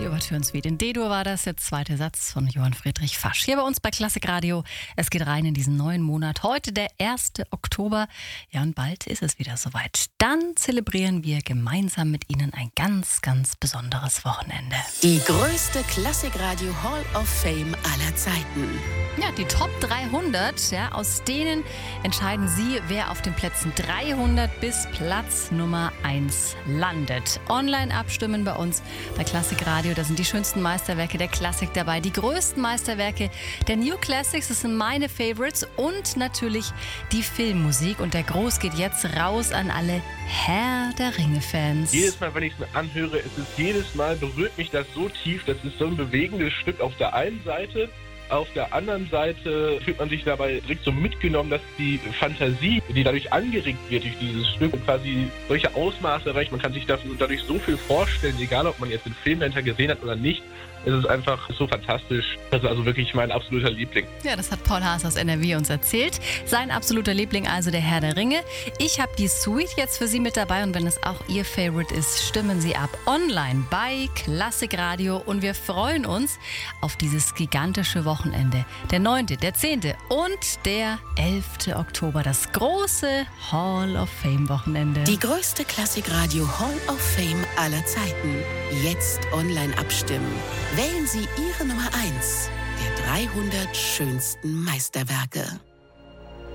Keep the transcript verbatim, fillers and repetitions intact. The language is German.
Ouvertüren Suite in D-Dur war das, der zweite Satz von Johann Friedrich Fasch. Hier bei uns bei Klassik Radio. Es geht rein in diesen neuen Monat. Heute der erste Oktober. Ja, und bald ist es wieder soweit. Dann zelebrieren wir gemeinsam mit Ihnen ein ganz, ganz besonderes Wochenende. Die größte Klassik Radio Hall of Fame aller Zeiten. Ja, die Top dreihundert, ja, aus denen entscheiden Sie, wer auf den Plätzen dreihundert bis Platz Nummer eins landet. Online abstimmen bei uns bei Klassik Radio. Da sind die schönsten Meisterwerke der Klassik dabei, die größten Meisterwerke der New Classics, das sind meine Favorites und natürlich die Filmmusik. Und der Gruß geht jetzt raus an alle Herr der Ringe-Fans. Jedes Mal, wenn ich es mir anhöre, ist es jedes Mal, berührt mich das so tief. Das ist so ein bewegendes Stück auf der einen Seite. Auf der anderen Seite fühlt man sich dabei direkt so mitgenommen, dass die Fantasie, die dadurch angeregt wird durch dieses Stück, quasi solche Ausmaße erreicht. Man kann sich dadurch so viel vorstellen, egal ob man jetzt den Film dahinter gesehen hat oder nicht. Es ist einfach so fantastisch. Das ist also wirklich mein absoluter Liebling. Ja, das hat Paul Haas aus N R W uns erzählt. Sein absoluter Liebling also der Herr der Ringe. Ich habe die Suite jetzt für Sie mit dabei und wenn es auch Ihr Favorite ist, stimmen Sie ab online bei Klassik Radio und wir freuen uns auf dieses gigantische Wochenende. Der neunte, der zehnte und der elfte Oktober, das große Hall of Fame Wochenende. Die größte Klassik Radio Hall of Fame aller Zeiten. Jetzt online abstimmen. Wählen Sie Ihre Nummer eins der dreihundert schönsten Meisterwerke.